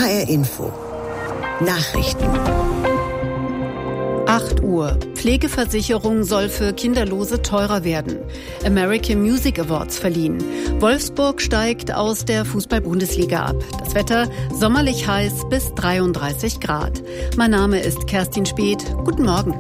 HR Info. Nachrichten. 8 Uhr. Pflegeversicherung soll für Kinderlose teurer werden. American Music Awards verliehen. Wolfsburg steigt aus der Fußball-Bundesliga ab. Das Wetter sommerlich heiß bis 33 Grad. Mein Name ist Kerstin Speth. Guten Morgen.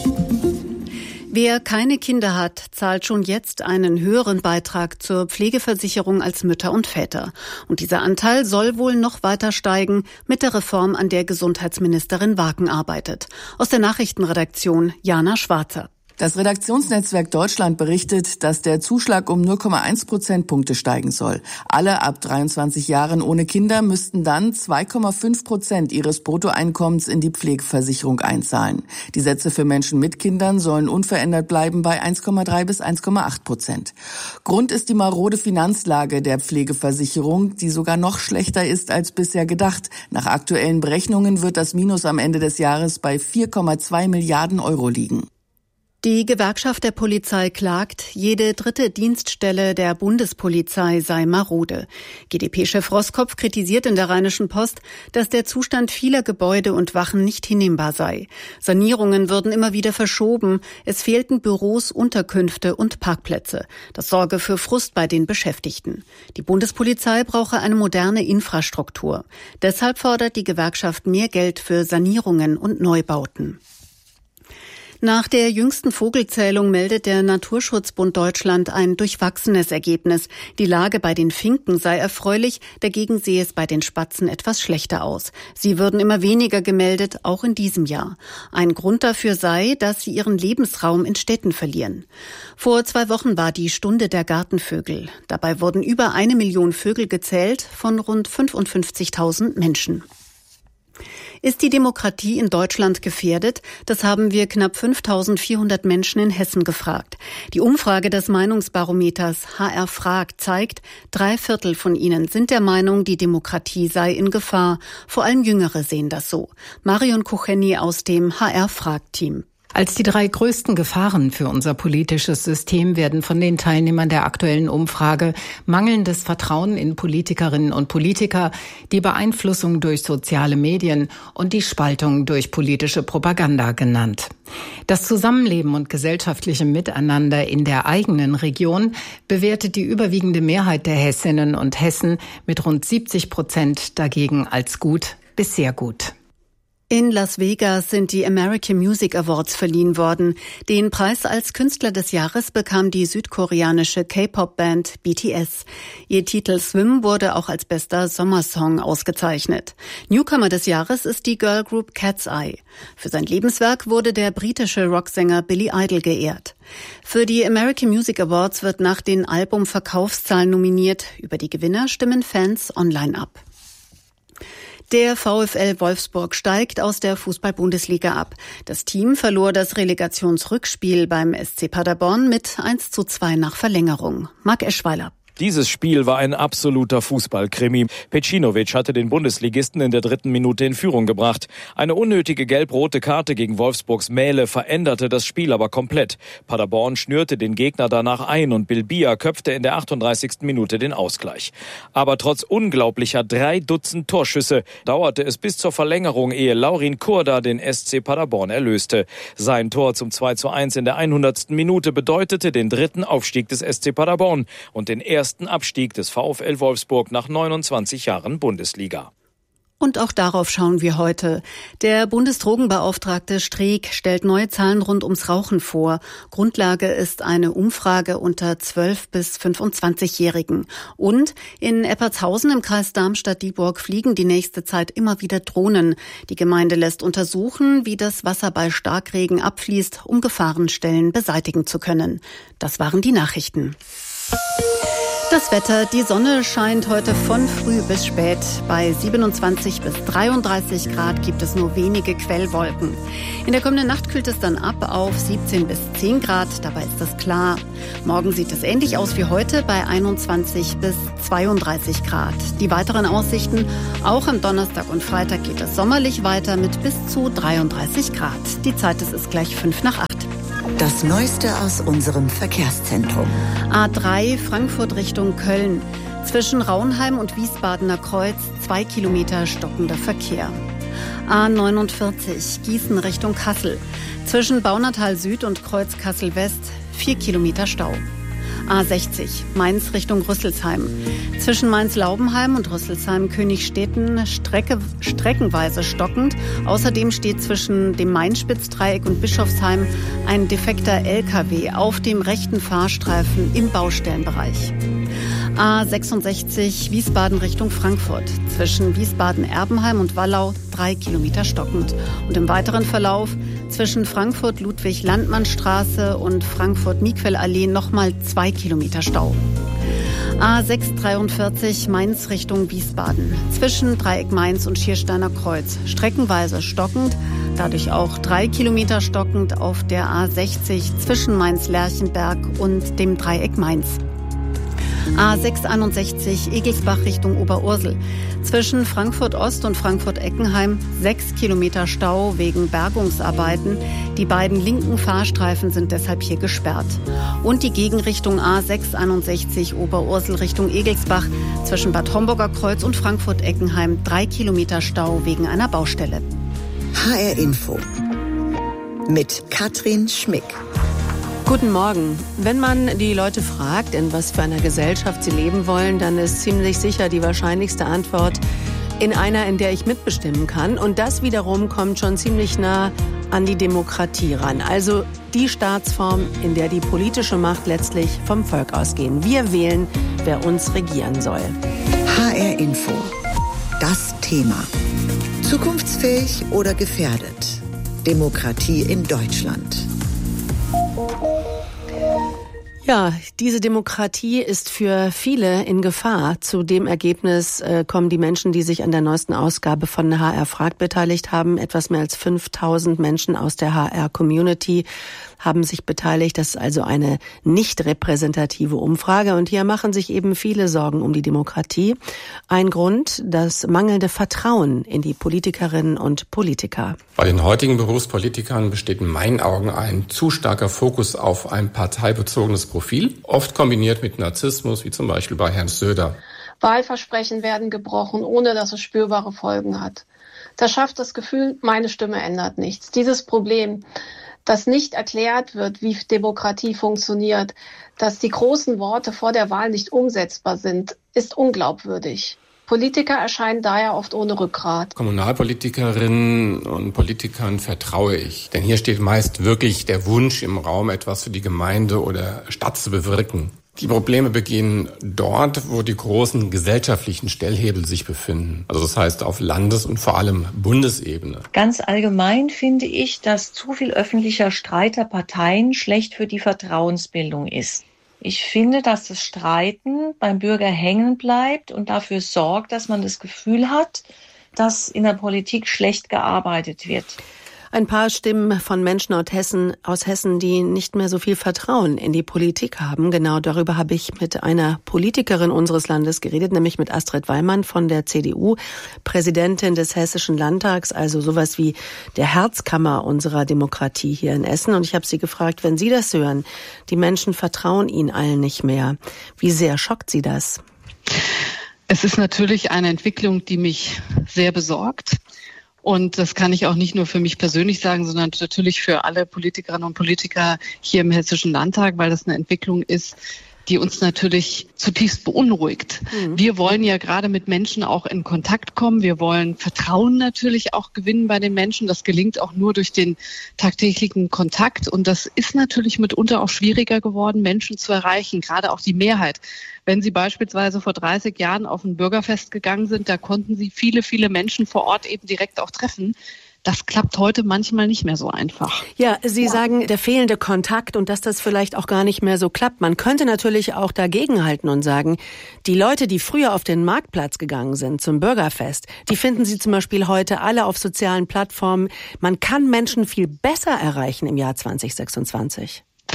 Wer keine Kinder hat, zahlt schon jetzt einen höheren Beitrag zur Pflegeversicherung als Mütter und Väter. Und dieser Anteil soll wohl noch weiter steigen mit der Reform, an der Gesundheitsministerin Waken arbeitet. Aus der Nachrichtenredaktion Jana Schwarzer. Das Redaktionsnetzwerk Deutschland berichtet, dass der Zuschlag um 0,1 Prozentpunkte steigen soll. Alle ab 23 Jahren ohne Kinder müssten dann 2,5% ihres Bruttoeinkommens in die Pflegeversicherung einzahlen. Die Sätze für Menschen mit Kindern sollen unverändert bleiben bei 1,3 bis 1,8%. Grund ist die marode Finanzlage der Pflegeversicherung, die sogar noch schlechter ist als bisher gedacht. Nach aktuellen Berechnungen wird das Minus am Ende des Jahres bei 4,2 Milliarden Euro liegen. Die Gewerkschaft der Polizei klagt, jede dritte Dienststelle der Bundespolizei sei marode. GdP-Chef Roskopf kritisiert in der Rheinischen Post, dass der Zustand vieler Gebäude und Wachen nicht hinnehmbar sei. Sanierungen würden immer wieder verschoben. Es fehlten Büros, Unterkünfte und Parkplätze. Das sorge für Frust bei den Beschäftigten. Die Bundespolizei brauche eine moderne Infrastruktur. Deshalb fordert die Gewerkschaft mehr Geld für Sanierungen und Neubauten. Nach der jüngsten Vogelzählung meldet der Naturschutzbund Deutschland ein durchwachsenes Ergebnis. Die Lage bei den Finken sei erfreulich, dagegen sehe es bei den Spatzen etwas schlechter aus. Sie würden immer weniger gemeldet, auch in diesem Jahr. Ein Grund dafür sei, dass sie ihren Lebensraum in Städten verlieren. Vor 2 Wochen war die Stunde der Gartenvögel. Dabei wurden über 1 Million Vögel gezählt von rund 55.000 Menschen. Ist die Demokratie in Deutschland gefährdet? Das haben wir knapp 5.400 Menschen in Hessen gefragt. Die Umfrage des Meinungsbarometers HR Fragt zeigt, 3/4 von ihnen sind der Meinung, die Demokratie sei in Gefahr. Vor allem Jüngere sehen das so. Marion Kucheni aus dem HR Fragt-Team. Als die 3 größten Gefahren für unser politisches System werden von den Teilnehmern der aktuellen Umfrage mangelndes Vertrauen in Politikerinnen und Politiker, die Beeinflussung durch soziale Medien und die Spaltung durch politische Propaganda genannt. Das Zusammenleben und gesellschaftliche Miteinander in der eigenen Region bewertet die überwiegende Mehrheit der Hessinnen und Hessen mit rund 70% dagegen als gut bis sehr gut. In Las Vegas sind die American Music Awards verliehen worden. Den Preis als Künstler des Jahres bekam die südkoreanische K-Pop-Band BTS. Ihr Titel Swim wurde auch als bester Sommersong ausgezeichnet. Newcomer des Jahres ist die Girlgroup Cat's Eye. Für sein Lebenswerk wurde der britische Rocksänger Billy Idol geehrt. Für die American Music Awards wird nach den Albumverkaufszahlen nominiert. Über die Gewinner stimmen Fans online ab. Der VfL Wolfsburg steigt aus der Fußball-Bundesliga ab. Das Team verlor das Relegationsrückspiel beim SC Paderborn mit 1:2 nach Verlängerung. Marc Eschweiler. Dieses Spiel war ein absoluter Fußballkrimi. Pecinovic hatte den Bundesligisten in der 3. Minute in Führung gebracht. Eine unnötige gelb-rote Karte gegen Wolfsburgs Mähle veränderte das Spiel aber komplett. Paderborn schnürte den Gegner danach ein und Bilbia köpfte in der 38. Minute den Ausgleich. Aber trotz unglaublicher 3 Dutzend Torschüsse dauerte es bis zur Verlängerung, ehe Laurin Kurda den SC Paderborn erlöste. Sein Tor zum 2:1 in der 100. Minute bedeutete den 3. Aufstieg des SC Paderborn und den ersten Abstieg des VfL Wolfsburg nach 29 Jahren Bundesliga. Und auch darauf schauen wir heute. Der Bundesdrogenbeauftragte Streeck stellt neue Zahlen rund ums Rauchen vor. Grundlage ist eine Umfrage unter 12- bis 25-Jährigen. Und in Eppertshausen im Kreis Darmstadt-Dieburg fliegen die nächste Zeit immer wieder Drohnen. Die Gemeinde lässt untersuchen, wie das Wasser bei Starkregen abfließt, um Gefahrenstellen beseitigen zu können. Das waren die Nachrichten. Das Wetter, die Sonne scheint heute von früh bis spät. Bei 27 bis 33 Grad gibt es nur wenige Quellwolken. In der kommenden Nacht kühlt es dann ab auf 17 bis 10 Grad. Dabei ist es klar. Morgen sieht es ähnlich aus wie heute bei 21 bis 32 Grad. Die weiteren Aussichten, auch am Donnerstag und Freitag geht es sommerlich weiter mit bis zu 33 Grad. Die Zeit ist gleich 7:55. Das Neueste aus unserem Verkehrszentrum. A3 Frankfurt Richtung Köln. Zwischen Raunheim und Wiesbadener Kreuz 2 Kilometer stockender Verkehr. A49 Gießen Richtung Kassel. Zwischen Baunatal Süd und Kreuz Kassel West 4 Kilometer Stau. A60 Mainz Richtung Rüsselsheim. Zwischen Mainz-Laubenheim und Rüsselsheim-Königstetten streckenweise stockend. Außerdem steht zwischen dem Main-Spitz-Dreieck und Bischofsheim ein defekter LKW auf dem rechten Fahrstreifen im Baustellenbereich. A66 Wiesbaden Richtung Frankfurt. Zwischen Wiesbaden-Erbenheim und Wallau 3 Kilometer stockend. Und im weiteren Verlauf zwischen Frankfurt-Ludwig-Landmann-Straße und Frankfurt-Miquel-Allee nochmal 2 Kilometer Stau. A643 Mainz Richtung Wiesbaden. Zwischen Dreieck Mainz und Schiersteiner Kreuz. Streckenweise stockend, dadurch auch 3 Kilometer stockend auf der A60 zwischen Mainz-Lerchenberg und dem Dreieck Mainz. A661 Egelsbach Richtung Oberursel. Zwischen Frankfurt Ost und Frankfurt-Eckenheim 6 Kilometer Stau wegen Bergungsarbeiten. Die beiden linken Fahrstreifen sind deshalb hier gesperrt. Und die Gegenrichtung A661 Oberursel Richtung Egelsbach. Zwischen Bad Homburger Kreuz und Frankfurt-Eckenheim 3 Kilometer Stau wegen einer Baustelle. HR Info mit Katrin Schmick. Guten Morgen. Wenn man die Leute fragt, in was für einer Gesellschaft sie leben wollen, dann ist ziemlich sicher die wahrscheinlichste Antwort in einer, in der ich mitbestimmen kann. Und das wiederum kommt schon ziemlich nah an die Demokratie ran. Also die Staatsform, in der die politische Macht letztlich vom Volk ausgehen. Wir wählen, wer uns regieren soll. HR Info. Das Thema. Zukunftsfähig oder gefährdet? Demokratie in Deutschland. Ja, diese Demokratie ist für viele in Gefahr. Zu dem Ergebnis kommen die Menschen, die sich an der neuesten Ausgabe von HR Frag beteiligt haben. Etwas mehr als 5000 Menschen aus der HR-Community haben sich beteiligt. Das ist also eine nicht repräsentative Umfrage. Und hier machen sich eben viele Sorgen um die Demokratie. Ein Grund, das mangelnde Vertrauen in die Politikerinnen und Politiker. Bei den heutigen Berufspolitikern besteht in meinen Augen ein zu starker Fokus auf ein parteibezogenes Profil, oft kombiniert mit Narzissmus, wie zum Beispiel bei Herrn Söder. Wahlversprechen werden gebrochen, ohne dass es spürbare Folgen hat. Das schafft das Gefühl, meine Stimme ändert nichts. Dieses Problem, dass nicht erklärt wird, wie Demokratie funktioniert, dass die großen Worte vor der Wahl nicht umsetzbar sind, ist unglaubwürdig. Politiker erscheinen daher oft ohne Rückgrat. Kommunalpolitikerinnen und Politikern vertraue ich. Denn hier steht meist wirklich der Wunsch im Raum, etwas für die Gemeinde oder Stadt zu bewirken. Die Probleme beginnen dort, wo die großen gesellschaftlichen Stellhebel sich befinden. Also das heißt auf Landes- und vor allem Bundesebene. Ganz allgemein finde ich, dass zu viel öffentlicher Streit der Parteien schlecht für die Vertrauensbildung ist. Ich finde, dass das Streiten beim Bürger hängen bleibt und dafür sorgt, dass man das Gefühl hat, dass in der Politik schlecht gearbeitet wird. Ein paar Stimmen von Menschen aus Hessen, die nicht mehr so viel Vertrauen in die Politik haben. Genau darüber habe ich mit einer Politikerin unseres Landes geredet, nämlich mit Astrid Wallmann von der CDU, Präsidentin des Hessischen Landtags, also sowas wie der Herzkammer unserer Demokratie hier in Essen. Und ich habe sie gefragt, wenn Sie das hören, die Menschen vertrauen Ihnen allen nicht mehr. Wie sehr schockt Sie das? Es ist natürlich eine Entwicklung, die mich sehr besorgt. Und das kann ich auch nicht nur für mich persönlich sagen, sondern natürlich für alle Politikerinnen und Politiker hier im Hessischen Landtag, weil das eine Entwicklung ist, die uns natürlich zutiefst beunruhigt. Wir wollen ja gerade mit Menschen auch in Kontakt kommen. Wir wollen Vertrauen natürlich auch gewinnen bei den Menschen. Das gelingt auch nur durch den tagtäglichen Kontakt. Und das ist natürlich mitunter auch schwieriger geworden, Menschen zu erreichen, gerade auch die Mehrheit. Wenn Sie beispielsweise vor 30 Jahren auf ein Bürgerfest gegangen sind, da konnten Sie viele, viele Menschen vor Ort eben direkt auch treffen. Das klappt heute manchmal nicht mehr so einfach. Ja, Sie sagen, der fehlende Kontakt und dass das vielleicht auch gar nicht mehr so klappt. Man könnte natürlich auch dagegenhalten und sagen, die Leute, die früher auf den Marktplatz gegangen sind zum Bürgerfest, die finden Sie zum Beispiel heute alle auf sozialen Plattformen. Man kann Menschen viel besser erreichen im Jahr 2026.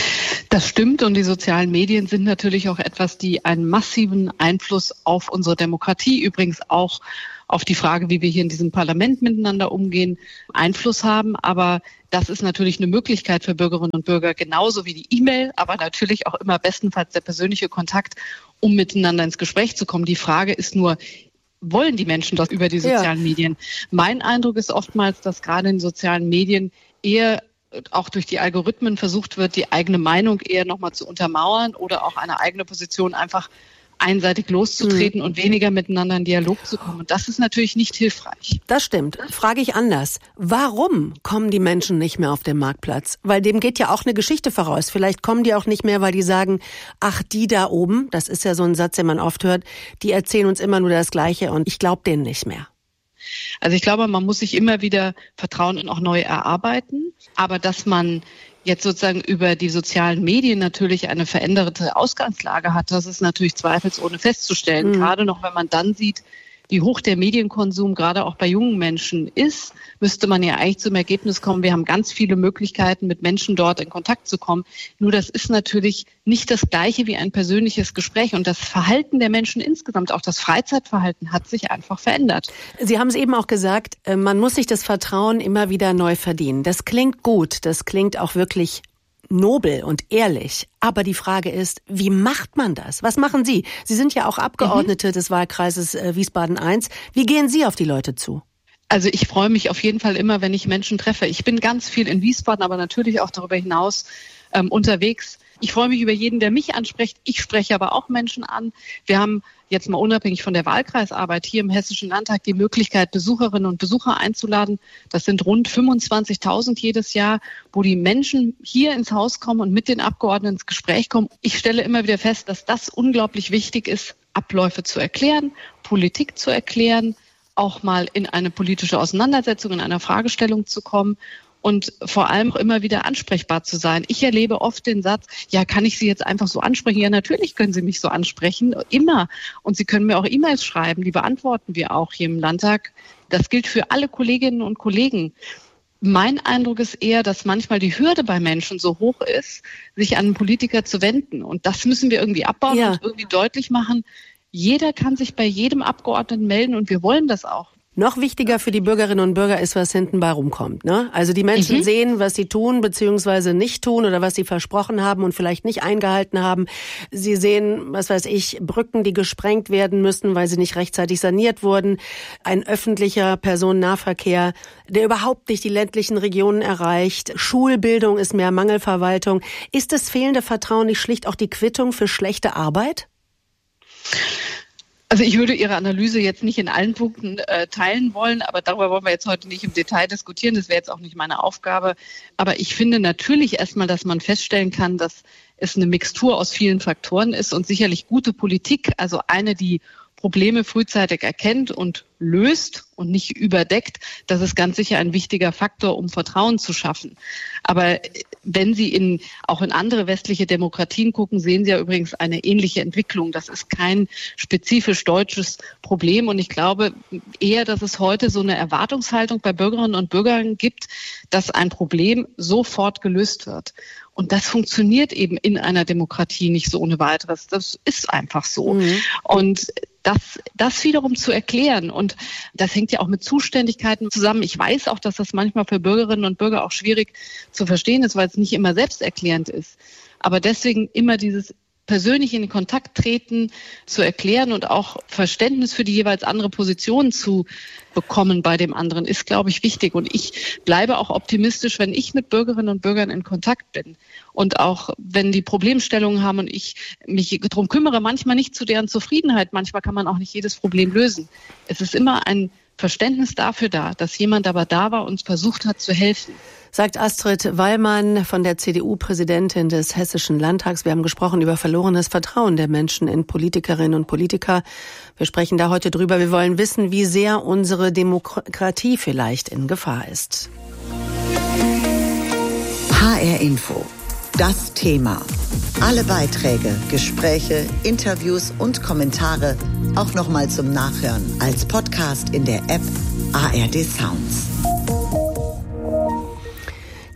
Das stimmt, und die sozialen Medien sind natürlich auch etwas, die einen massiven Einfluss auf unsere Demokratie, übrigens auch auf die Frage, wie wir hier in diesem Parlament miteinander umgehen, Einfluss haben. Aber das ist natürlich eine Möglichkeit für Bürgerinnen und Bürger, genauso wie die E-Mail, aber natürlich auch immer bestenfalls der persönliche Kontakt, um miteinander ins Gespräch zu kommen. Die Frage ist nur, wollen die Menschen das über die sozialen Medien? Mein Eindruck ist oftmals, dass gerade in sozialen Medien eher auch durch die Algorithmen versucht wird, die eigene Meinung eher nochmal zu untermauern oder auch eine eigene Position einfach einseitig loszutreten und weniger miteinander in Dialog zu kommen. Und das ist natürlich nicht hilfreich. Das stimmt. Frage ich anders. Warum kommen die Menschen nicht mehr auf den Marktplatz? Weil dem geht ja auch eine Geschichte voraus. Vielleicht kommen die auch nicht mehr, weil die sagen, ach, die da oben, das ist ja so ein Satz, den man oft hört, die erzählen uns immer nur das Gleiche und ich glaube denen nicht mehr. Also ich glaube, man muss sich immer wieder Vertrauen und auch neu erarbeiten. Aber dass man jetzt sozusagen über die sozialen Medien natürlich eine veränderte Ausgangslage hat, das ist natürlich zweifelsohne festzustellen. Gerade noch, wenn man dann sieht, wie hoch der Medienkonsum gerade auch bei jungen Menschen ist, müsste man ja eigentlich zum Ergebnis kommen, wir haben ganz viele Möglichkeiten, mit Menschen dort in Kontakt zu kommen. Nur das ist natürlich nicht das Gleiche wie ein persönliches Gespräch. Und das Verhalten der Menschen insgesamt, auch das Freizeitverhalten, hat sich einfach verändert. Sie haben es eben auch gesagt, man muss sich das Vertrauen immer wieder neu verdienen. Das klingt gut, das klingt auch wirklich nobel und ehrlich. Aber die Frage ist, wie macht man das? Was machen Sie? Sie sind ja auch Abgeordnete des Wahlkreises Wiesbaden I. Wie gehen Sie auf die Leute zu? Also ich freue mich auf jeden Fall immer, wenn ich Menschen treffe. Ich bin ganz viel in Wiesbaden, aber natürlich auch darüber hinaus unterwegs. Ich freue mich über jeden, der mich anspricht. Ich spreche aber auch Menschen an. Wir haben jetzt mal unabhängig von der Wahlkreisarbeit hier im Hessischen Landtag die Möglichkeit, Besucherinnen und Besucher einzuladen. Das sind rund 25.000 jedes Jahr, wo die Menschen hier ins Haus kommen und mit den Abgeordneten ins Gespräch kommen. Ich stelle immer wieder fest, dass das unglaublich wichtig ist, Abläufe zu erklären, Politik zu erklären, auch mal in eine politische Auseinandersetzung, in einer Fragestellung zu kommen. Und vor allem auch immer wieder ansprechbar zu sein. Ich erlebe oft den Satz, ja, kann ich Sie jetzt einfach so ansprechen? Ja, natürlich können Sie mich so ansprechen, immer. Und Sie können mir auch E-Mails schreiben, die beantworten wir auch hier im Landtag. Das gilt für alle Kolleginnen und Kollegen. Mein Eindruck ist eher, dass manchmal die Hürde bei Menschen so hoch ist, sich an einen Politiker zu wenden. Und das müssen wir irgendwie abbauen und irgendwie deutlich machen. Jeder kann sich bei jedem Abgeordneten melden und wir wollen das auch. Noch wichtiger für die Bürgerinnen und Bürger ist, was hinten bei rumkommt, ne? Also die Menschen sehen, was sie tun bzw. nicht tun oder was sie versprochen haben und vielleicht nicht eingehalten haben. Sie sehen, was weiß ich, Brücken, die gesprengt werden müssen, weil sie nicht rechtzeitig saniert wurden. Ein öffentlicher Personennahverkehr, der überhaupt nicht die ländlichen Regionen erreicht. Schulbildung ist mehr Mangelverwaltung. Ist das fehlende Vertrauen nicht schlicht auch die Quittung für schlechte Arbeit? Also ich würde Ihre Analyse jetzt nicht in allen Punkten teilen wollen, aber darüber wollen wir jetzt heute nicht im Detail diskutieren. Das wäre jetzt auch nicht meine Aufgabe. Aber ich finde natürlich erstmal, dass man feststellen kann, dass es eine Mixtur aus vielen Faktoren ist und sicherlich gute Politik, also eine, die Probleme frühzeitig erkennt und löst und nicht überdeckt, das ist ganz sicher ein wichtiger Faktor, um Vertrauen zu schaffen. Aber wenn Sie auch in andere westliche Demokratien gucken, sehen Sie ja übrigens eine ähnliche Entwicklung. Das ist kein spezifisch deutsches Problem. Und ich glaube eher, dass es heute so eine Erwartungshaltung bei Bürgerinnen und Bürgern gibt, dass ein Problem sofort gelöst wird. Und das funktioniert eben in einer Demokratie nicht so ohne weiteres. Das ist einfach so. Und das wiederum zu erklären, und das hängt ja auch mit Zuständigkeiten zusammen. Ich weiß auch, dass das manchmal für Bürgerinnen und Bürger auch schwierig zu verstehen ist, weil es nicht immer selbsterklärend ist. Aber deswegen immer dieses persönlich in Kontakt treten, zu erklären und auch Verständnis für die jeweils andere Position zu bekommen bei dem anderen, ist, glaube ich, wichtig. Und ich bleibe auch optimistisch, wenn ich mit Bürgerinnen und Bürgern in Kontakt bin. Und auch wenn die Problemstellungen haben und ich mich darum kümmere, manchmal nicht zu deren Zufriedenheit, manchmal kann man auch nicht jedes Problem lösen. Es ist immer ein Verständnis dafür da, dass jemand aber da war und uns versucht hat zu helfen. Sagt Astrid Wallmann von der CDU, Präsidentin des Hessischen Landtags. Wir haben gesprochen über verlorenes Vertrauen der Menschen in Politikerinnen und Politiker. Wir sprechen da heute drüber. Wir wollen wissen, wie sehr unsere Demokratie vielleicht in Gefahr ist. HR Info. Das Thema. Alle Beiträge, Gespräche, Interviews und Kommentare auch nochmal zum Nachhören als Podcast in der App ARD Sounds.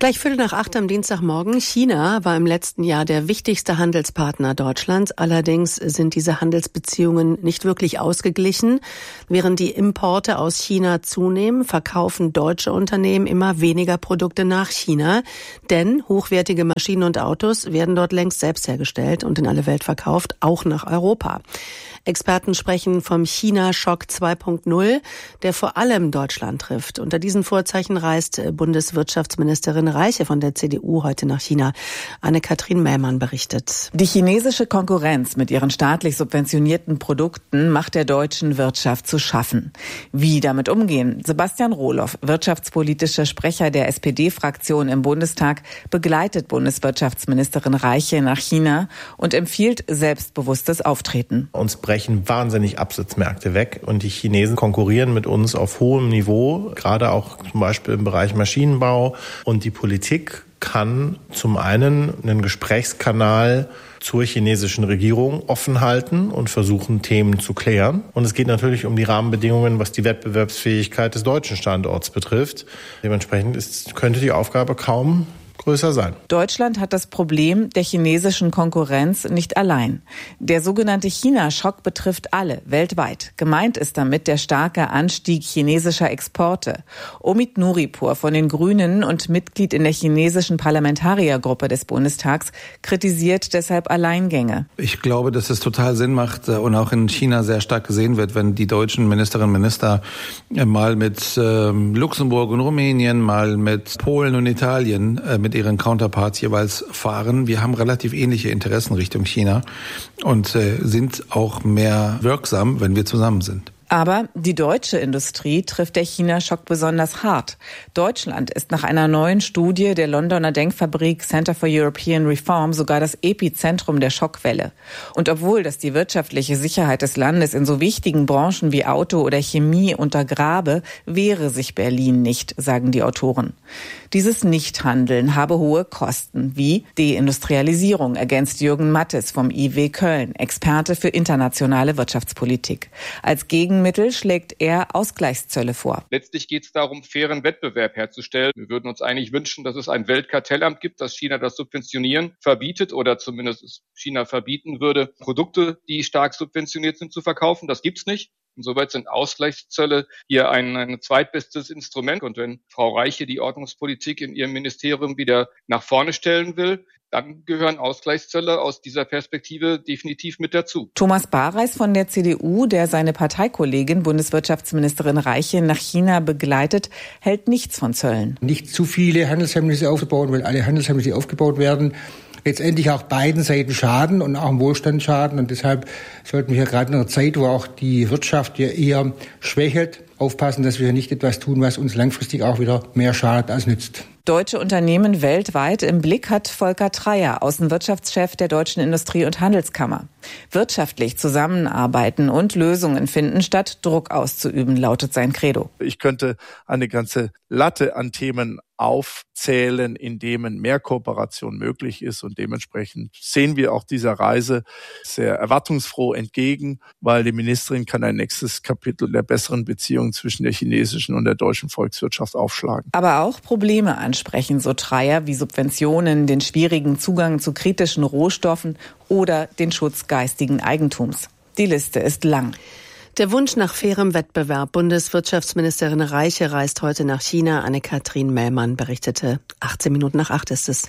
Gleich 7:45 am Dienstagmorgen. China war im letzten Jahr der wichtigste Handelspartner Deutschlands. Allerdings sind diese Handelsbeziehungen nicht wirklich ausgeglichen. Während die Importe aus China zunehmen, verkaufen deutsche Unternehmen immer weniger Produkte nach China. Denn hochwertige Maschinen und Autos werden dort längst selbst hergestellt und in alle Welt verkauft, auch nach Europa. Experten sprechen vom China-Schock 2.0, der vor allem Deutschland trifft. Unter diesen Vorzeichen reist Bundeswirtschaftsministerin Reiche von der CDU heute nach China. Anne-Kathrin Mellmann berichtet. Die chinesische Konkurrenz mit ihren staatlich subventionierten Produkten macht der deutschen Wirtschaft zu schaffen. Wie damit umgehen? Sebastian Rohloff, wirtschaftspolitischer Sprecher der SPD-Fraktion im Bundestag, begleitet Bundeswirtschaftsministerin Reiche nach China und empfiehlt selbstbewusstes Auftreten. Uns brechen wahnsinnig Absatzmärkte weg und die Chinesen konkurrieren mit uns auf hohem Niveau, gerade auch zum Beispiel im Bereich Maschinenbau. Und die Politik kann zum einen einen Gesprächskanal zur chinesischen Regierung offen halten und versuchen, Themen zu klären. Und es geht natürlich um die Rahmenbedingungen, was die Wettbewerbsfähigkeit des deutschen Standorts betrifft. Dementsprechend könnte die Aufgabe kaum größer sein. Deutschland hat das Problem der chinesischen Konkurrenz nicht allein. Der sogenannte China-Schock betrifft alle weltweit. Gemeint ist damit der starke Anstieg chinesischer Exporte. Omid Nuripur von den Grünen und Mitglied in der chinesischen Parlamentariergruppe des Bundestags kritisiert deshalb Alleingänge. Ich glaube, dass es total Sinn macht und auch in China sehr stark gesehen wird, wenn die deutschen Ministerinnen und Minister mal mit Luxemburg und Rumänien, mal mit Polen und Italien mit ihren Counterparts jeweils fahren. Wir haben relativ ähnliche Interessen Richtung China und sind auch mehr wirksam, wenn wir zusammen sind. Aber die deutsche Industrie trifft der China-Schock besonders hart. Deutschland ist nach einer neuen Studie der Londoner Denkfabrik Center for European Reform sogar das Epizentrum der Schockwelle. Und obwohl das die wirtschaftliche Sicherheit des Landes in so wichtigen Branchen wie Auto oder Chemie untergrabe, wehre sich Berlin nicht, sagen die Autoren. Dieses Nichthandeln habe hohe Kosten, wie Deindustrialisierung, ergänzt Jürgen Mattes vom IW Köln, Experte für internationale Wirtschaftspolitik. Als Gegenmittel schlägt er Ausgleichszölle vor. Letztlich geht es darum, fairen Wettbewerb herzustellen. Wir würden uns eigentlich wünschen, dass es ein Weltkartellamt gibt, das China das Subventionieren verbietet oder zumindest China verbieten würde, Produkte, die stark subventioniert sind, zu verkaufen. Das gibt's nicht. Insoweit sind Ausgleichszölle hier ein zweitbestes Instrument. Und wenn Frau Reiche die Ordnungspolitik in ihrem Ministerium wieder nach vorne stellen will, dann gehören Ausgleichszölle aus dieser Perspektive definitiv mit dazu. Thomas Bareis von der CDU, der seine Parteikollegin Bundeswirtschaftsministerin Reiche nach China begleitet, hält nichts von Zöllen. Nicht zu viele Handelshemmnisse aufzubauen, weil alle Handelshemmnisse, die aufgebaut werden, letztendlich auch beiden Seiten schaden und auch im Wohlstand schaden. Und deshalb sollten wir gerade in einer Zeit, wo auch die Wirtschaft ja eher schwächelt, aufpassen, dass wir nicht etwas tun, was uns langfristig auch wieder mehr schadet als nützt. Deutsche Unternehmen weltweit im Blick hat Volker Treyer, Außenwirtschaftschef der Deutschen Industrie- und Handelskammer. Wirtschaftlich zusammenarbeiten und Lösungen finden, statt Druck auszuüben, lautet sein Credo. Ich könnte eine ganze Latte an Themen aufzählen, in denen mehr Kooperation möglich ist. Und dementsprechend sehen wir auch dieser Reise sehr erwartungsfroh entgegen, weil die Ministerin kann ein nächstes Kapitel der besseren Beziehungen zwischen der chinesischen und der deutschen Volkswirtschaft aufschlagen. Aber auch Probleme ansprechen, so Treyer, wie Subventionen, den schwierigen Zugang zu kritischen Rohstoffen oder den Schutz geistigen Eigentums. Die Liste ist lang. Der Wunsch nach fairem Wettbewerb. Bundeswirtschaftsministerin Reiche reist heute nach China. Anne-Kathrin Mellmann berichtete. 7:18 ist es.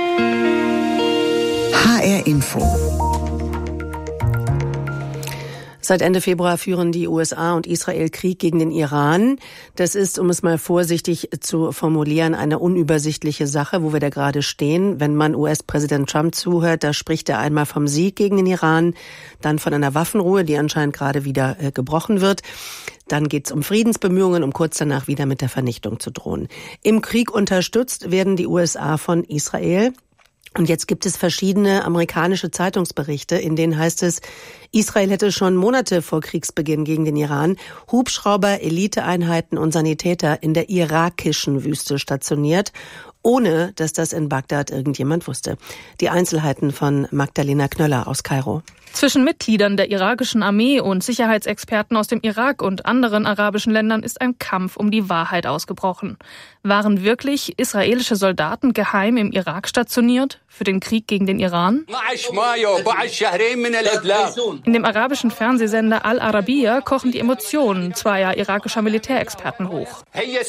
HR Info. Seit Ende Februar führen die USA und Israel Krieg gegen den Iran. Das ist, um es mal vorsichtig zu formulieren, eine unübersichtliche Sache, wo wir da gerade stehen. Wenn man US-Präsident Trump zuhört, da spricht er einmal vom Sieg gegen den Iran, dann von einer Waffenruhe, die anscheinend gerade wieder gebrochen wird. Dann geht es um Friedensbemühungen, um kurz danach wieder mit der Vernichtung zu drohen. Im Krieg unterstützt werden die USA von Israel. Und jetzt gibt es verschiedene amerikanische Zeitungsberichte, in denen heißt es, Israel hätte schon Monate vor Kriegsbeginn gegen den Iran Hubschrauber, Eliteeinheiten und Sanitäter in der irakischen Wüste stationiert, ohne dass das in Bagdad irgendjemand wusste. Die Einzelheiten von Magdalena Knöller aus Kairo. Zwischen Mitgliedern der irakischen Armee und Sicherheitsexperten aus dem Irak und anderen arabischen Ländern ist ein Kampf um die Wahrheit ausgebrochen. Waren wirklich israelische Soldaten geheim im Irak stationiert für den Krieg gegen den Iran? In dem arabischen Fernsehsender Al Arabiya kochen die Emotionen zweier irakischer Militärexperten hoch.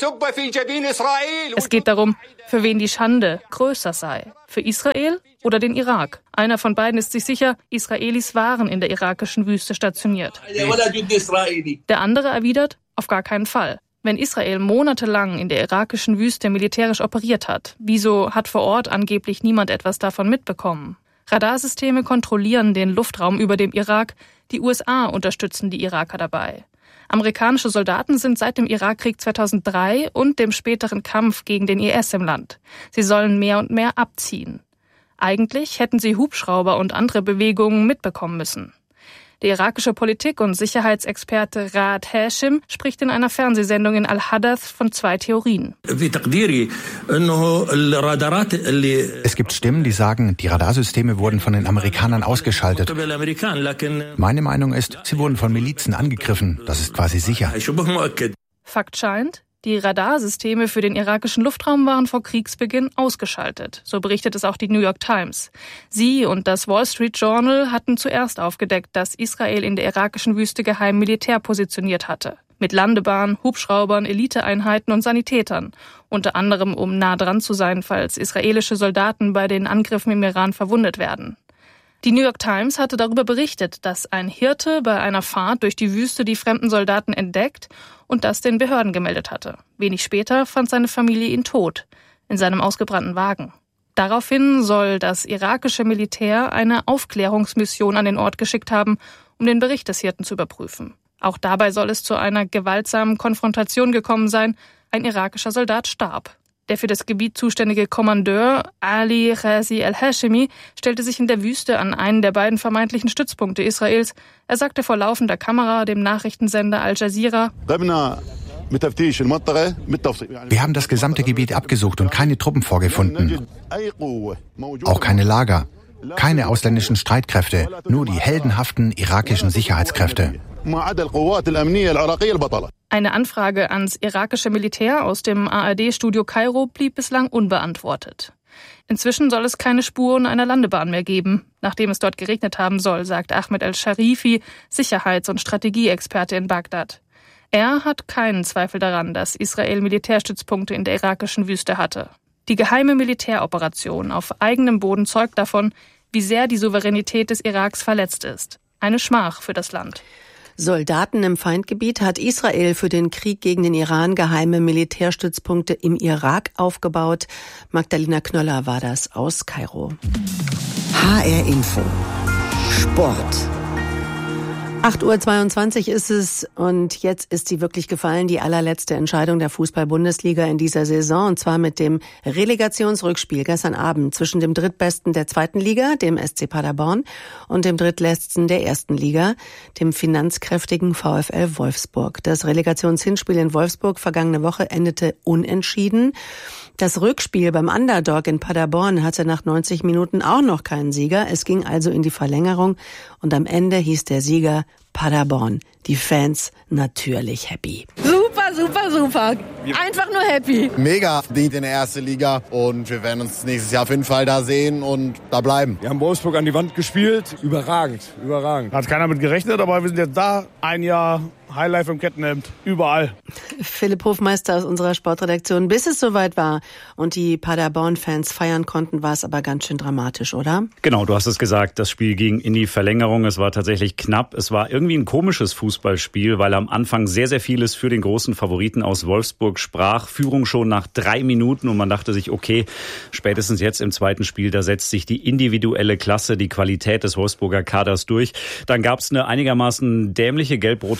Es geht darum, für wen die Schande größer sei. Für Israel oder den Irak? Einer von beiden ist sich sicher, Israelis waren in der irakischen Wüste stationiert. Der andere erwidert, auf gar keinen Fall. Wenn Israel monatelang in der irakischen Wüste militärisch operiert hat, wieso hat vor Ort angeblich niemand etwas davon mitbekommen? Radarsysteme kontrollieren den Luftraum über dem Irak, die USA unterstützen die Iraker dabei. Amerikanische Soldaten sind seit dem Irakkrieg 2003 und dem späteren Kampf gegen den IS im Land. Sie sollen mehr und mehr abziehen. Eigentlich hätten sie Hubschrauber und andere Bewegungen mitbekommen müssen. Der irakische Politik- und Sicherheitsexperte Raad Hashim spricht in einer Fernsehsendung in Al-Hadath von zwei Theorien. Es gibt Stimmen, die sagen, die Radarsysteme wurden von den Amerikanern ausgeschaltet. Meine Meinung ist, sie wurden von Milizen angegriffen. Das ist quasi sicher. Fakt scheint, die Radarsysteme für den irakischen Luftraum waren vor Kriegsbeginn ausgeschaltet. So berichtet es auch die New York Times. Sie und das Wall Street Journal hatten zuerst aufgedeckt, dass Israel in der irakischen Wüste geheim Militär positioniert hatte. Mit Landebahnen, Hubschraubern, Eliteeinheiten und Sanitätern. Unter anderem, um nah dran zu sein, falls israelische Soldaten bei den Angriffen im Iran verwundet werden. Die New York Times hatte darüber berichtet, dass ein Hirte bei einer Fahrt durch die Wüste die fremden Soldaten entdeckt und das den Behörden gemeldet hatte. Wenig später fand seine Familie ihn tot, in seinem ausgebrannten Wagen. Daraufhin soll das irakische Militär eine Aufklärungsmission an den Ort geschickt haben, um den Bericht des Hirten zu überprüfen. Auch dabei soll es zu einer gewaltsamen Konfrontation gekommen sein. Ein irakischer Soldat starb. Der für das Gebiet zuständige Kommandeur Ali Ghazi al-Hashimi stellte sich in der Wüste an einen der beiden vermeintlichen Stützpunkte Israels. Er sagte vor laufender Kamera dem Nachrichtensender Al Jazeera: Wir haben das gesamte Gebiet abgesucht und keine Truppen vorgefunden. Auch keine Lager. Keine ausländischen Streitkräfte, nur die heldenhaften irakischen Sicherheitskräfte. Eine Anfrage ans irakische Militär aus dem ARD-Studio Kairo blieb bislang unbeantwortet. Inzwischen soll es keine Spuren einer Landebahn mehr geben, nachdem es dort geregnet haben soll, sagt Ahmed al-Sharifi, Sicherheits- und Strategieexperte in Bagdad. Er hat keinen Zweifel daran, dass Israel Militärstützpunkte in der irakischen Wüste hatte. Die geheime Militäroperation auf eigenem Boden zeugt davon, wie sehr die Souveränität des Iraks verletzt ist. Eine Schmach für das Land. Soldaten im Feindgebiet hat Israel für den Krieg gegen den Iran geheime Militärstützpunkte im Irak aufgebaut. Magdalena Knöller war das aus Kairo. HR Info. Sport. 8:22 Uhr ist es und jetzt ist sie wirklich gefallen, die allerletzte Entscheidung der Fußball-Bundesliga in dieser Saison, und zwar mit dem Relegationsrückspiel gestern Abend zwischen dem drittbesten der zweiten Liga, dem SC Paderborn, und dem drittletzten der ersten Liga, dem finanzkräftigen VfL Wolfsburg. Das Relegationshinspiel in Wolfsburg vergangene Woche endete unentschieden. Das Rückspiel beim Underdog in Paderborn hatte nach 90 Minuten auch noch keinen Sieger. Es ging also in die Verlängerung und am Ende hieß der Sieger Paderborn. Die Fans natürlich happy. Super, super, super. Einfach nur happy. Mega verdient in der ersten Liga und wir werden uns nächstes Jahr auf jeden Fall da sehen und da bleiben. Wir haben Wolfsburg an die Wand gespielt. Überragend, überragend. Hat keiner mit gerechnet, aber wir sind jetzt da. Ein Jahr Highlife im Kettenhemd, überall. Philipp Hofmeister aus unserer Sportredaktion. Bis es soweit war und die Paderborn-Fans feiern konnten, war es aber ganz schön dramatisch, oder? Genau, du hast es gesagt, das Spiel ging in die Verlängerung. Es war tatsächlich knapp. Es war irgendwie ein komisches Fußballspiel, weil am Anfang sehr, sehr vieles für den großen Favoriten aus Wolfsburg sprach. Führung schon nach 3 Minuten und man dachte sich, okay, spätestens jetzt im zweiten Spiel, da setzt sich die individuelle Klasse, die Qualität des Wolfsburger Kaders durch. Dann gab es eine einigermaßen dämliche gelb-rote Karte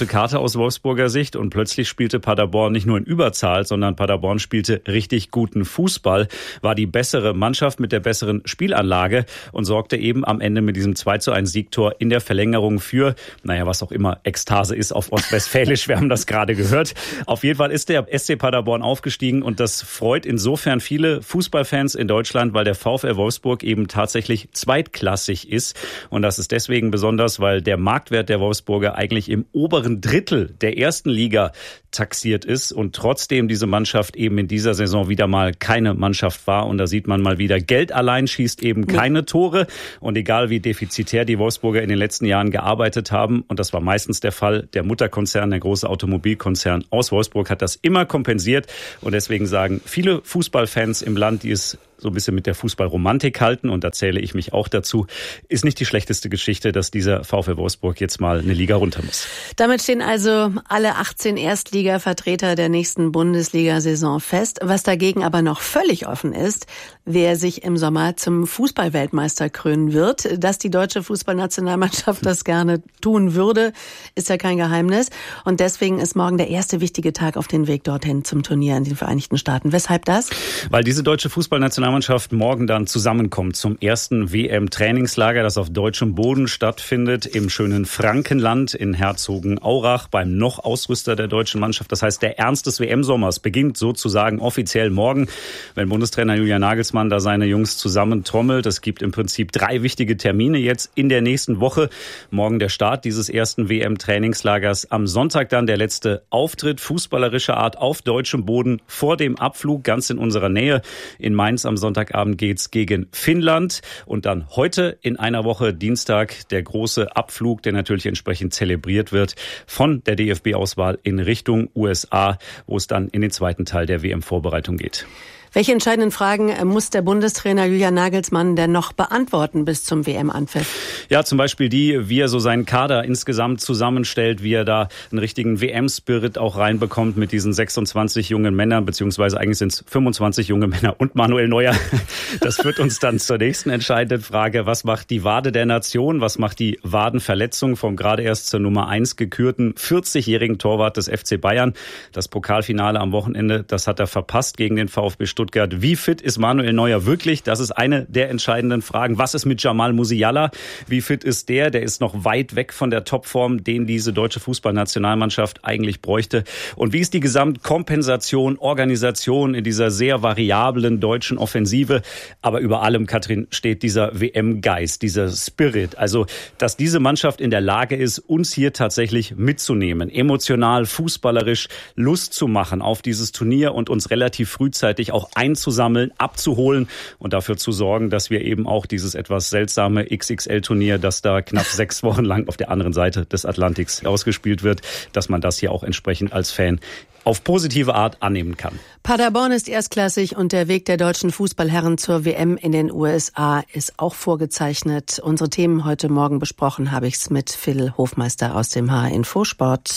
aus Wolfsburger Sicht und plötzlich spielte Paderborn nicht nur in Überzahl, sondern Paderborn spielte richtig guten Fußball, war die bessere Mannschaft mit der besseren Spielanlage und sorgte eben am Ende mit diesem 2:1 Siegtor in der Verlängerung für, was auch immer Ekstase ist auf Ostwestfälisch, wir haben das gerade gehört. Auf jeden Fall ist der SC Paderborn aufgestiegen und das freut insofern viele Fußballfans in Deutschland, weil der VfL Wolfsburg eben tatsächlich zweitklassig ist. Und das ist deswegen besonders, weil der Marktwert der Wolfsburger eigentlich im oberen Drittel der ersten Liga taxiert ist und trotzdem diese Mannschaft eben in dieser Saison wieder mal keine Mannschaft war. Und da sieht man mal wieder, Geld allein schießt eben keine Tore. Und egal wie defizitär die Wolfsburger in den letzten Jahren gearbeitet haben, und das war meistens der Fall, der Mutterkonzern, der große Automobilkonzern aus Wolfsburg hat das immer kompensiert. Und deswegen sagen viele Fußballfans im Land, die es so ein bisschen mit der Fußballromantik halten, und da zähle ich mich auch dazu, ist nicht die schlechteste Geschichte, dass dieser VfL Wolfsburg jetzt mal eine Liga runter muss. Damit stehen also alle 18 Erstliga-Vertreter der nächsten Bundesliga-Saison fest. Was dagegen aber noch völlig offen ist, wer sich im Sommer zum Fußballweltmeister krönen wird. Dass die deutsche Fußballnationalmannschaft das gerne tun würde, ist ja kein Geheimnis. Und deswegen ist morgen der erste wichtige Tag auf den Weg dorthin zum Turnier in den Vereinigten Staaten. Weshalb das? Weil diese deutsche Fußballnationalmannschaft morgen dann zusammenkommt zum ersten WM-Trainingslager, das auf deutschem Boden stattfindet, im schönen Frankenland in Herzogenaurach beim Noch-Ausrüster der deutschen Mannschaft. Das heißt, der Ernst des WM-Sommers beginnt sozusagen offiziell morgen, wenn Bundestrainer Julian Nagelsmann da seine Jungs zusammentrommelt. Es gibt im Prinzip 3 wichtige Termine jetzt in der nächsten Woche. Morgen der Start dieses ersten WM-Trainingslagers, am Sonntag dann der letzte Auftritt fußballerischer Art auf deutschem Boden vor dem Abflug ganz in unserer Nähe in Mainz. Am Sonntagabend geht's gegen Finnland und dann heute in einer Woche Dienstag der große Abflug, der natürlich entsprechend zelebriert wird von der DFB-Auswahl in Richtung USA, wo es dann in den zweiten Teil der WM-Vorbereitung geht. Welche entscheidenden Fragen muss der Bundestrainer Julian Nagelsmann denn noch beantworten bis zum WM-Anpfiff? Ja, zum Beispiel wie er so seinen Kader insgesamt zusammenstellt, wie er da einen richtigen WM-Spirit auch reinbekommt mit diesen 26 jungen Männern, beziehungsweise eigentlich sind es 25 junge Männer und Manuel Neuer. Das führt uns dann zur nächsten entscheidenden Frage. Was macht die Wade der Nation? Was macht die Wadenverletzung vom gerade erst zur Nummer 1 gekürten 40-jährigen Torwart des FC Bayern? Das Pokalfinale am Wochenende, das hat er verpasst gegen den VfB Stuttgart. Wie fit ist Manuel Neuer wirklich? Das ist eine der entscheidenden Fragen. Was ist mit Jamal Musiala? Wie fit ist der? Der ist noch weit weg von der Topform, den diese deutsche Fußballnationalmannschaft eigentlich bräuchte. Und wie ist die Gesamtkompensation, Organisation in dieser sehr variablen deutschen Offensive? Aber über allem, Katrin, steht dieser WM-Geist, dieser Spirit. Also, dass diese Mannschaft in der Lage ist, uns hier tatsächlich mitzunehmen, emotional, fußballerisch Lust zu machen auf dieses Turnier und uns relativ frühzeitig auch einzusammeln, abzuholen und dafür zu sorgen, dass wir eben auch dieses etwas seltsame XXL-Turnier, das da knapp 6 Wochen lang auf der anderen Seite des Atlantiks ausgespielt wird, dass man das hier auch entsprechend als Fan auf positive Art annehmen kann. Paderborn ist erstklassig und der Weg der deutschen Fußballherren zur WM in den USA ist auch vorgezeichnet. Unsere Themen heute Morgen besprochen habe ich es mit Phil Hofmeister aus dem HR Info Sport.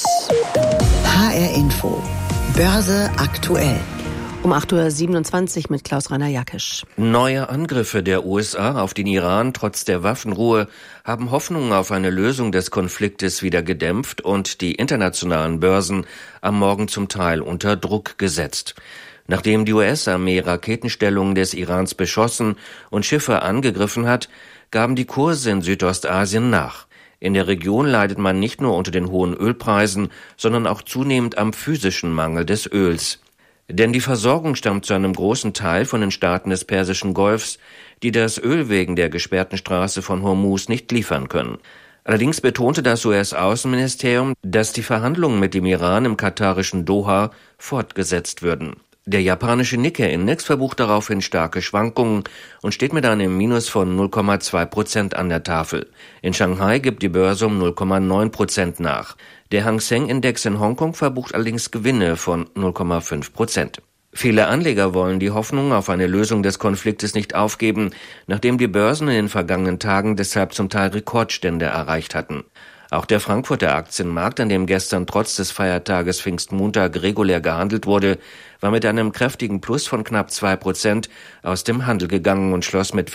HR Info. Börse aktuell. Um 8.27 Uhr mit Klaus-Rainer Jakisch. Neue Angriffe der USA auf den Iran trotz der Waffenruhe haben Hoffnungen auf eine Lösung des Konfliktes wieder gedämpft und die internationalen Börsen am Morgen zum Teil unter Druck gesetzt. Nachdem die US-Armee Raketenstellungen des Irans beschossen und Schiffe angegriffen hat, gaben die Kurse in Südostasien nach. In der Region leidet man nicht nur unter den hohen Ölpreisen, sondern auch zunehmend am physischen Mangel des Öls. Denn die Versorgung stammt zu einem großen Teil von den Staaten des Persischen Golfs, die das Öl wegen der gesperrten Straße von Hormuz nicht liefern können. Allerdings betonte das US-Außenministerium, dass die Verhandlungen mit dem Iran im katarischen Doha fortgesetzt würden. Der japanische Nikkei-Index verbucht daraufhin starke Schwankungen und steht mit einem Minus von 0,2% an der Tafel. In Shanghai gibt die Börse um 0,9% nach. Der Hang Seng-Index in Hongkong verbucht allerdings Gewinne von 0,5%. Viele Anleger wollen die Hoffnung auf eine Lösung des Konfliktes nicht aufgeben, nachdem die Börsen in den vergangenen Tagen deshalb zum Teil Rekordstände erreicht hatten. Auch der Frankfurter Aktienmarkt, an dem gestern trotz des Feiertages Pfingstmontag regulär gehandelt wurde, war mit einem kräftigen Plus von knapp 2% aus dem Handel gegangen und schloss mit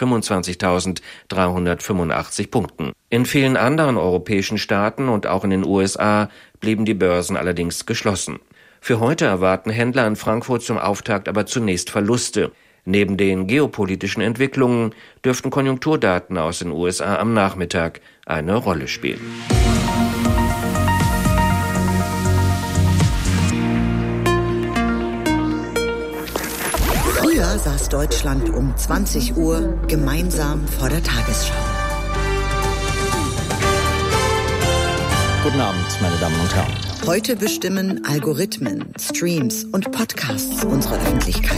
25.385 Punkten. In vielen anderen europäischen Staaten und auch in den USA blieben die Börsen allerdings geschlossen. Für heute erwarten Händler in Frankfurt zum Auftakt aber zunächst Verluste. Neben den geopolitischen Entwicklungen dürften Konjunkturdaten aus den USA am Nachmittag eine Rolle spielen. Früher saß Deutschland um 20 Uhr gemeinsam vor der Tagesschau. Guten Abend, meine Damen und Herren. Heute bestimmen Algorithmen, Streams und Podcasts unsere Öffentlichkeit.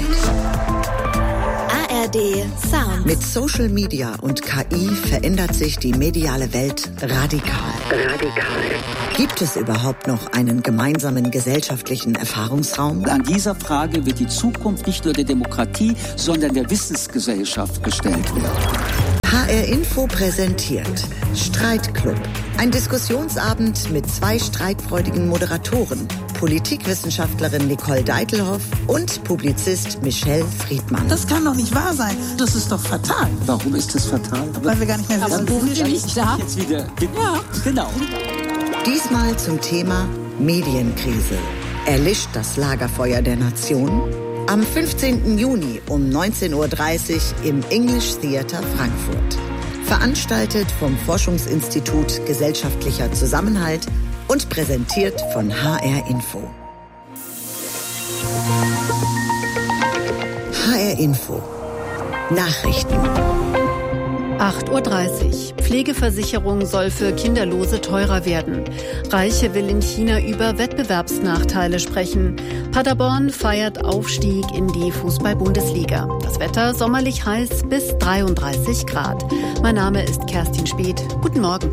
ARD Sound. Mit Social Media und KI verändert sich die mediale Welt radikal. Gibt es überhaupt noch einen gemeinsamen gesellschaftlichen Erfahrungsraum? An dieser Frage wird die Zukunft nicht nur der Demokratie, sondern der Wissensgesellschaft gestellt werden. HR Info präsentiert Streitclub. Ein Diskussionsabend mit 2 streitfreudigen Moderatoren. Politikwissenschaftlerin Nicole Deitelhoff und Publizist Michelle Friedmann. Das kann doch nicht wahr sein. Das ist doch fatal. Warum ist das fatal? Weil wir gar nicht mehr wissen, wo wir nicht da. Jetzt wieder. Ja, genau. Diesmal zum Thema Medienkrise. Erlischt das Lagerfeuer der Nation? Am 15. Juni um 19.30 Uhr im English Theater Frankfurt. Veranstaltet vom Forschungsinstitut Gesellschaftlicher Zusammenhalt und präsentiert von HR Info. HR Info. Nachrichten. 8.30 Uhr. Pflegeversicherung soll für Kinderlose teurer werden. Reiche will in China über Wettbewerbsnachteile sprechen. Paderborn feiert Aufstieg in die Fußball-Bundesliga. Das Wetter sommerlich heiß bis 33 Grad. Mein Name ist Kerstin Speth. Guten Morgen.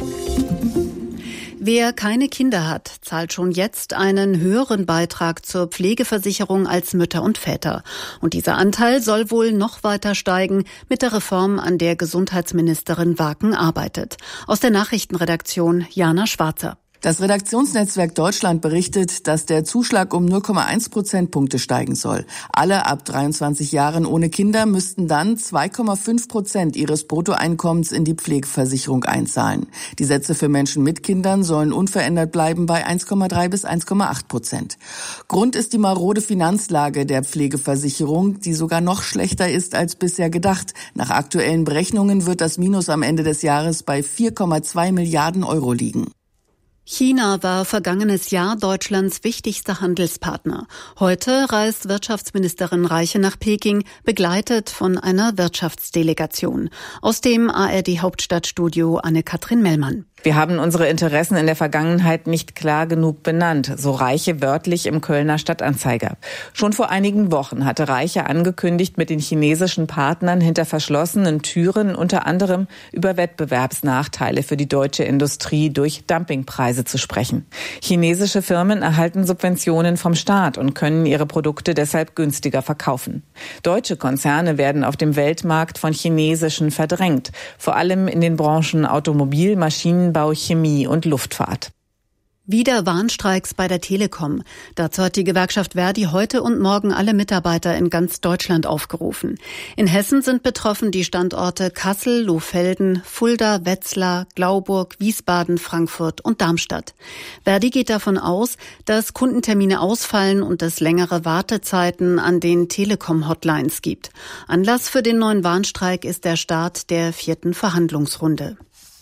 Wer keine Kinder hat, zahlt schon jetzt einen höheren Beitrag zur Pflegeversicherung als Mütter und Väter. Und dieser Anteil soll wohl noch weiter steigen mit der Reform, an der Gesundheitsministerin Waken arbeitet. Aus der Nachrichtenredaktion Jana Schwarzer. Das Redaktionsnetzwerk Deutschland berichtet, dass der Zuschlag um 0,1 Prozentpunkte steigen soll. Alle ab 23 Jahren ohne Kinder müssten dann 2,5% ihres Bruttoeinkommens in die Pflegeversicherung einzahlen. Die Sätze für Menschen mit Kindern sollen unverändert bleiben bei 1,3 bis 1,8%. Grund ist die marode Finanzlage der Pflegeversicherung, die sogar noch schlechter ist als bisher gedacht. Nach aktuellen Berechnungen wird das Minus am Ende des Jahres bei 4,2 Milliarden Euro liegen. China war vergangenes Jahr Deutschlands wichtigster Handelspartner. Heute reist Wirtschaftsministerin Reiche nach Peking, begleitet von einer Wirtschaftsdelegation. Aus dem ARD-Hauptstadtstudio Anne-Kathrin Mellmann. Wir haben unsere Interessen in der Vergangenheit nicht klar genug benannt, so Reiche wörtlich im Kölner Stadtanzeiger. Schon vor einigen Wochen hatte Reiche angekündigt, mit den chinesischen Partnern hinter verschlossenen Türen unter anderem über Wettbewerbsnachteile für die deutsche Industrie durch Dumpingpreise zu sprechen. Chinesische Firmen erhalten Subventionen vom Staat und können ihre Produkte deshalb günstiger verkaufen. Deutsche Konzerne werden auf dem Weltmarkt von chinesischen verdrängt, vor allem in den Branchen Automobil, Maschinenbau, Chemie und Luftfahrt. Wieder Warnstreiks bei der Telekom. Dazu hat die Gewerkschaft Verdi heute und morgen alle Mitarbeiter in ganz Deutschland aufgerufen. In Hessen sind betroffen die Standorte Kassel, Lohfelden, Fulda, Wetzlar, Glauburg, Wiesbaden, Frankfurt und Darmstadt. Verdi geht davon aus, dass Kundentermine ausfallen und es längere Wartezeiten an den Telekom-Hotlines gibt. Anlass für den neuen Warnstreik ist der Start der 4. Verhandlungsrunde.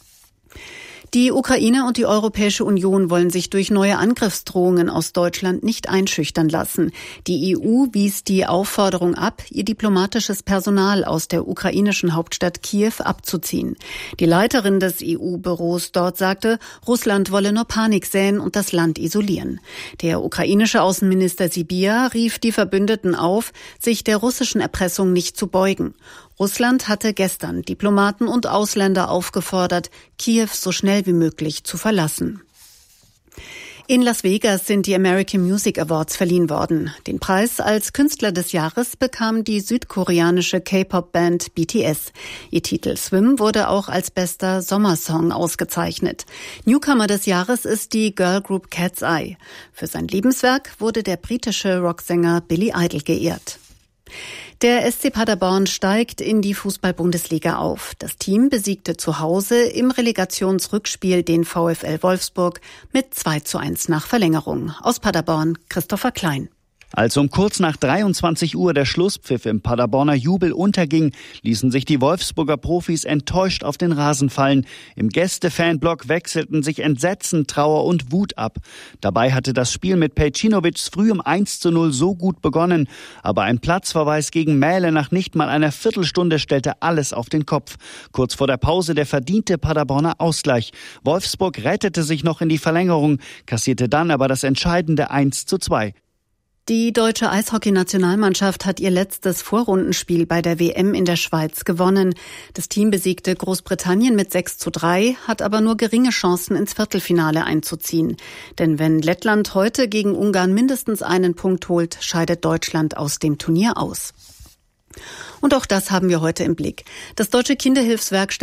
Die Ukraine und die Europäische Union wollen sich durch neue Angriffsdrohungen aus Deutschland nicht einschüchtern lassen. Die EU wies die Aufforderung ab, ihr diplomatisches Personal aus der ukrainischen Hauptstadt Kiew abzuziehen. Die Leiterin des EU-Büros dort sagte, Russland wolle nur Panik säen und das Land isolieren. Der ukrainische Außenminister Sybiha rief die Verbündeten auf, sich der russischen Erpressung nicht zu beugen. Russland hatte gestern Diplomaten und Ausländer aufgefordert, Kiew so schnell wie möglich zu verlassen. In Las Vegas sind die American Music Awards verliehen worden. Den Preis als Künstler des Jahres bekam die südkoreanische K-Pop-Band BTS. Ihr Titel Swim wurde auch als bester Sommersong ausgezeichnet. Newcomer des Jahres ist die Girlgroup Cat's Eye. Für sein Lebenswerk wurde der britische Rocksänger Billy Idol geehrt. Der SC Paderborn steigt in die Fußball-Bundesliga auf. Das Team besiegte zu Hause im Relegationsrückspiel den VfL Wolfsburg mit 2:1 nach Verlängerung. Aus Paderborn Christopher Klein. Als um kurz nach 23 Uhr der Schlusspfiff im Paderborner Jubel unterging, ließen sich die Wolfsburger Profis enttäuscht auf den Rasen fallen. Im Gäste-Fanblock wechselten sich Entsetzen, Trauer und Wut ab. Dabei hatte das Spiel mit Pejcinovic früh um 1:0 so gut begonnen. Aber ein Platzverweis gegen Mähle nach nicht mal einer Viertelstunde stellte alles auf den Kopf. Kurz vor der Pause der verdiente Paderborner Ausgleich. Wolfsburg rettete sich noch in die Verlängerung, kassierte dann aber das entscheidende 1:2. Die deutsche Eishockey-Nationalmannschaft hat ihr letztes Vorrundenspiel bei der WM in der Schweiz gewonnen. Das Team besiegte Großbritannien mit 6:3, hat aber nur geringe Chancen, ins Viertelfinale einzuziehen. Denn wenn Lettland heute gegen Ungarn mindestens einen Punkt holt, scheidet Deutschland aus dem Turnier aus. Und auch das haben wir heute im Blick. Das Deutsche Kinderhilfswerk